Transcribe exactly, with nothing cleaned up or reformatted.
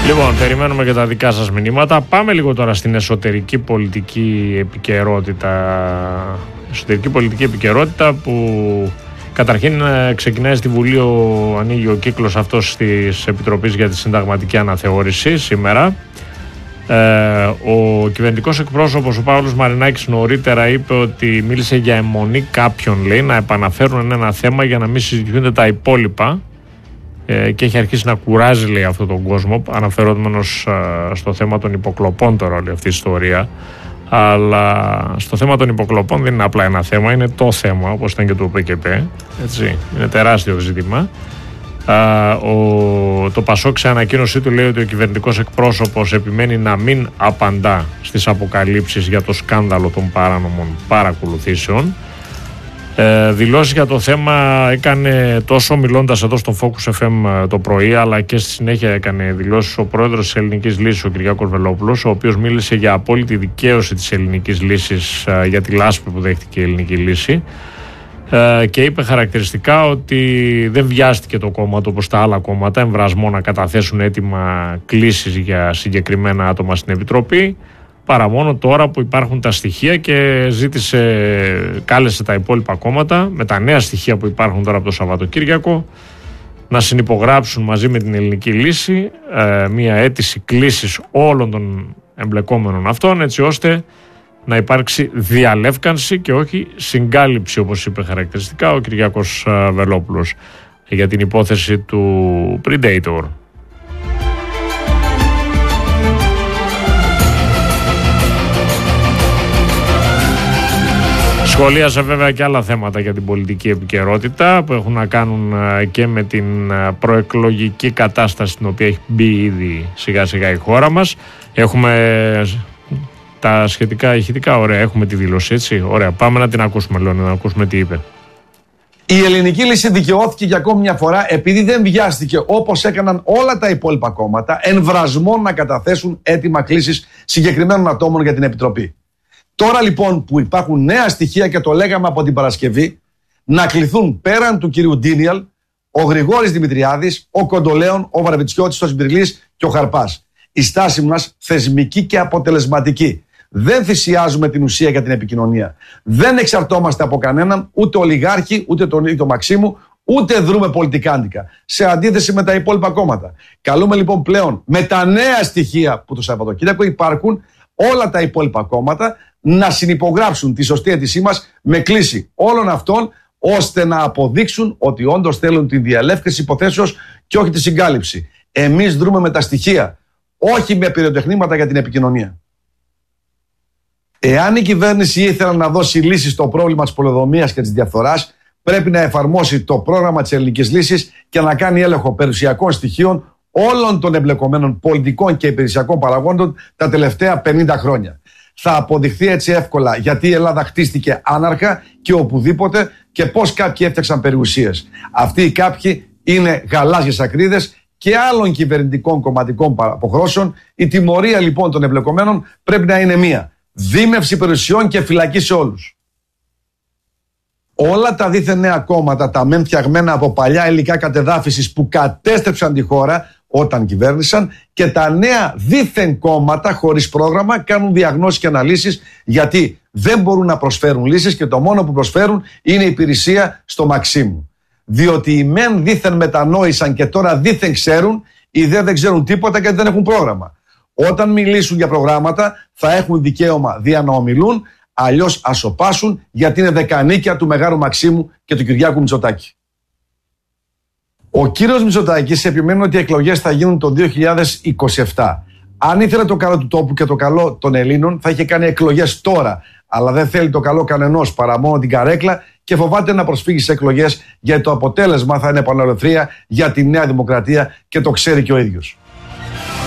Λοιπόν, περιμένουμε και τα δικά σας μηνύματα. Πάμε λίγο τώρα στην εσωτερική πολιτική επικαιρότητα. Εσωτερική πολιτική επικαιρότητα που καταρχήν ξεκινάει στη Βουλή, ο, ανοίγει ο κύκλος αυτός της Επιτροπής για τη Συνταγματική Αναθεώρηση σήμερα. Ε, ο κυβερνητικός εκπρόσωπος ο Παύλος Μαρινάκης νωρίτερα είπε ότι μίλησε για αιμονή κάποιων, λέει, να επαναφέρουν ένα θέμα για να μην συζητιούνται τα υπόλοιπα. Και έχει αρχίσει να κουράζει, λέει, αυτόν τον κόσμο, αναφερόμενος στο θέμα των υποκλοπών τώρα όλη αυτή η ιστορία. Αλλά στο θέμα των υποκλοπών δεν είναι απλά ένα θέμα, είναι το θέμα, όπως ήταν και το ΠΚΠ, έτσι, είναι τεράστιο ζήτημα. Α, ο, το Πασόκ σε ανακοίνωσή του λέει ότι ο κυβερνητικός εκπρόσωπος επιμένει να μην απαντά στις αποκαλύψεις για το σκάνδαλο των παράνομων παρακολουθήσεων. Ε, δηλώσεις για το θέμα έκανε τόσο μιλώντας εδώ στο Focus εφ εμ το πρωί, αλλά και στη συνέχεια έκανε δηλώσεις ο πρόεδρος της Ελληνικής Λύσης, ο Κυριάκος Βελόπουλος, ο οποίος μίλησε για απόλυτη δικαίωση της Ελληνικής Λύσης ε, για τη λάσπη που δέχτηκε η Ελληνική Λύση, ε, και είπε χαρακτηριστικά ότι δεν βιάστηκε το κόμμα του όπως τα άλλα κόμματα εμβρασμό να καταθέσουν έτοιμα κλήσεις για συγκεκριμένα άτομα στην Επιτροπή, παρά μόνο τώρα που υπάρχουν τα στοιχεία, και ζήτησε, κάλεσε τα υπόλοιπα κόμματα με τα νέα στοιχεία που υπάρχουν τώρα από το Σαββατοκύριακο να συνυπογράψουν μαζί με την Ελληνική Λύση ε, μια αίτηση κλήσης όλων των εμπλεκόμενων αυτών, έτσι ώστε να υπάρξει διαλεύκανση και όχι συγκάλυψη, όπως είπε χαρακτηριστικά ο Κυριάκος Βελόπουλος για την υπόθεση του Predator. Σχολίασε βέβαια και άλλα θέματα για την πολιτική επικαιρότητα που έχουν να κάνουν και με την προεκλογική κατάσταση στην οποία έχει μπει ήδη σιγά σιγά η χώρα μας. Έχουμε τα σχετικά ηχητικά, ωραία, έχουμε τη δήλωση, έτσι, ωραία, πάμε να την ακούσουμε, λέω, να ακούσουμε τι είπε. Η Ελληνική Λύση δικαιώθηκε για ακόμη μια φορά επειδή δεν βιάστηκε, όπως έκαναν όλα τα υπόλοιπα κόμματα, εμβρασμό να καταθέσουν έτοιμα κλήσεις συγκεκριμένων ατόμων για την Επιτροπή. Τώρα λοιπόν που υπάρχουν νέα στοιχεία, και το λέγαμε από την Παρασκευή, να κληθούν πέραν του κυρίου Ντίνιαλ ο Γρηγόρης Δημητριάδης, ο Κοντολέων, ο Βαρβιτσιώτης, ο Σμπυρλής και ο Χαρπάς. Η στάση μας θεσμική και αποτελεσματική. Δεν θυσιάζουμε την ουσία για την επικοινωνία. Δεν εξαρτώμαστε από κανέναν, ούτε ολιγάρχη, ούτε τον ίδιο Μαξίμου, ούτε δρούμε πολιτικάντικα. Σε αντίθεση με τα υπόλοιπα κόμματα. Καλούμε λοιπόν πλέον με τα νέα στοιχεία που το Σαββατοκύριακο υπάρχουν όλα τα υπόλοιπα κόμματα να συνυπογράψουν τη σωστή αίτησή μας με κλίση όλων αυτών, ώστε να αποδείξουν ότι όντως θέλουν τη διαλεύκανση υποθέσεως και όχι τη συγκάλυψη. Εμείς δρούμε με τα στοιχεία, όχι με πυροτεχνήματα για την επικοινωνία. Εάν η κυβέρνηση ήθελε να δώσει λύση στο πρόβλημα της πολεοδομίας και της διαφθοράς, πρέπει να εφαρμόσει το πρόγραμμα της Ελληνικής Λύσης και να κάνει έλεγχο περιουσιακών στοιχείων όλων των εμπλεκομένων πολιτικών και υπηρεσιακών παραγόντων τα τελευταία πενήντα χρόνια. Θα αποδειχθεί έτσι εύκολα γιατί η Ελλάδα χτίστηκε άναρχα και οπουδήποτε και πώς κάποιοι έφτιαξαν περιουσίες. Αυτοί οι κάποιοι είναι γαλάζιες ακρίδες και άλλων κυβερνητικών κομματικών αποχρώσεων. Η τιμωρία λοιπόν των εμπλεκομένων πρέπει να είναι μία: δίμευση περιουσιών και φυλακή σε όλους. Όλα τα δίθεν νέα κόμματα, τα μεν φτιαγμένα από παλιά υλικά κατεδάφισης που κατέστρεψαν τη χώρα όταν κυβέρνησαν, και τα νέα δίθεν κόμματα χωρίς πρόγραμμα κάνουν διαγνώσεις και αναλύσεις, γιατί δεν μπορούν να προσφέρουν λύσεις και το μόνο που προσφέρουν είναι η υπηρεσία στο Μαξίμου. Διότι οι μεν δίθεν μετανόησαν και τώρα δίθεν ξέρουν, οι δε δεν ξέρουν τίποτα γιατί δεν έχουν πρόγραμμα. Όταν μιλήσουν για προγράμματα θα έχουν δικαίωμα δια να ομιλούν, αλλιώς ασοπάσουν, γιατί είναι δεκανίκια του Μεγάλου Μαξίμου και του Κυριάκου Μητσοτάκη. Ο κύριος Μητσοτάκης επιμένει ότι οι εκλογές θα γίνουν το δύο χιλιάδες είκοσι επτά. Αν ήθελε το καλό του τόπου και το καλό των Ελλήνων, θα είχε κάνει εκλογές τώρα. Αλλά δεν θέλει το καλό κανενός παρά μόνο την καρέκλα και φοβάται να προσφύγει σε εκλογές, γιατί το αποτέλεσμα θα είναι επαναληφθρία για τη Νέα Δημοκρατία και το ξέρει και ο ίδιος.